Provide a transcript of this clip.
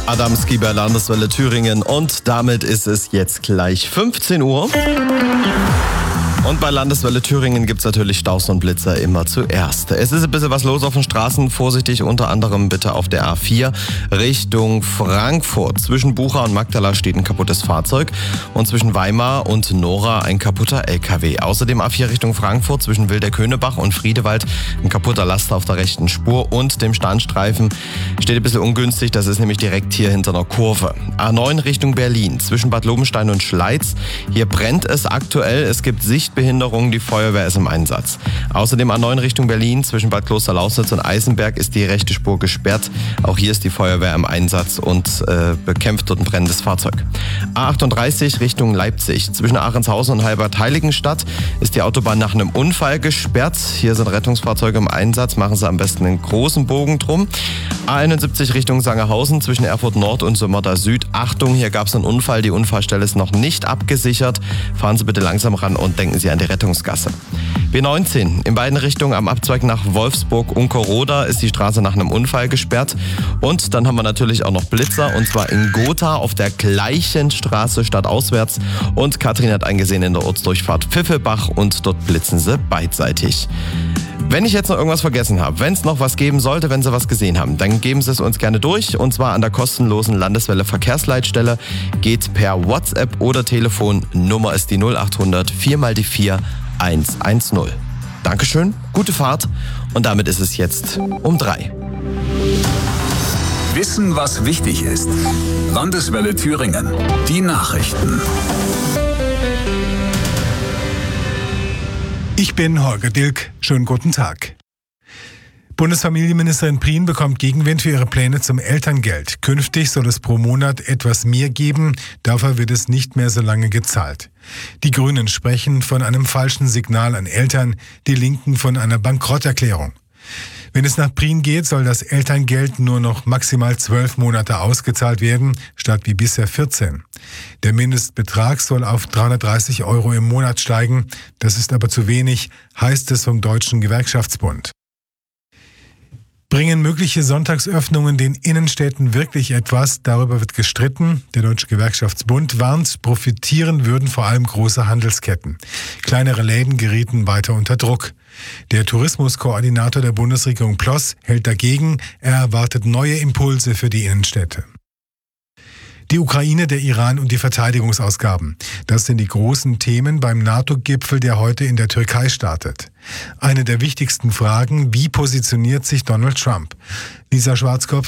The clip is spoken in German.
Adamski bei Landeswelle Thüringen und damit ist es jetzt gleich 15 Uhr. Und bei Landeswelle Thüringen gibt es natürlich Staus und Blitzer immer zuerst. Es ist ein bisschen was los auf den Straßen. Vorsichtig, unter anderem bitte auf der A4 Richtung Frankfurt. Zwischen Bucha und Magdala steht ein kaputtes Fahrzeug und zwischen Weimar und Nora ein kaputter LKW. Außerdem A4 Richtung Frankfurt zwischen Wilderköhnebach und Friedewald ein kaputter Laster auf der rechten Spur und dem Standstreifen steht ein bisschen ungünstig. Das ist nämlich direkt hier hinter einer Kurve. A9 Richtung Berlin zwischen Bad Lobenstein und Schleiz. Hier brennt es aktuell. Es gibt Sichtbehinderungen, die Feuerwehr ist im Einsatz. Außerdem A9 Richtung Berlin zwischen Bad Kloster-Lausitz und Eisenberg ist die rechte Spur gesperrt. Auch hier ist die Feuerwehr im Einsatz und bekämpft dort ein brennendes Fahrzeug. A38 Richtung Leipzig zwischen Ahrенshausen und Halbert-Heiligenstadt ist die Autobahn nach einem Unfall gesperrt. Hier sind Rettungsfahrzeuge im Einsatz. Machen Sie am besten einen großen Bogen drum. A71 Richtung Sangerhausen zwischen Erfurt Nord und Sömmerda Süd. Achtung, hier gab es einen Unfall. Die Unfallstelle ist noch nicht abgesichert. Fahren Sie bitte langsam ran und denken Sie an die Rettungsgasse. B19 in beiden Richtungen am Abzweig nach Wolfsburg-Unkeroda ist die Straße nach einem Unfall gesperrt. Und dann haben wir natürlich auch noch Blitzer und zwar in Gotha auf der gleichen Straße stadtauswärts. Und Katrin hat eingesehen in der Ortsdurchfahrt Pfiffelbach und dort blitzen sie beidseitig. Wenn ich jetzt noch irgendwas vergessen habe, wenn es noch was geben sollte, wenn Sie was gesehen haben, dann geben Sie es uns gerne durch und zwar an der kostenlosen Landeswelle Verkehrsleitstelle. Geht per WhatsApp oder Telefon. Nummer ist die 0800 4 mal die 4 110. Dankeschön, gute Fahrt und damit ist es jetzt um 3. Wissen, was wichtig ist. Landeswelle Thüringen. Die Nachrichten. Ich bin Holger Dilk. Schönen guten Tag. Bundesfamilienministerin Prien bekommt Gegenwind für ihre Pläne zum Elterngeld. Künftig soll es pro Monat etwas mehr geben, dafür wird es nicht mehr so lange gezahlt. Die Grünen sprechen von einem falschen Signal an Eltern, die Linken von einer Bankrotterklärung. Wenn es nach Prien geht, soll das Elterngeld nur noch maximal 12 Monate ausgezahlt werden, statt wie bisher 14. Der Mindestbetrag soll auf 330 € im Monat steigen. Das ist aber zu wenig, heißt es vom Deutschen Gewerkschaftsbund. Bringen mögliche Sonntagsöffnungen den Innenstädten wirklich etwas? Darüber wird gestritten. Der Deutsche Gewerkschaftsbund warnt, profitieren würden vor allem große Handelsketten. Kleinere Läden gerieten weiter unter Druck. Der Tourismuskoordinator der Bundesregierung Ploss hält dagegen. Er erwartet neue Impulse für die Innenstädte. Die Ukraine, der Iran und die Verteidigungsausgaben. Das sind die großen Themen beim NATO-Gipfel, der heute in der Türkei startet. Eine der wichtigsten Fragen, wie positioniert sich Donald Trump? Lisa Schwarzkopf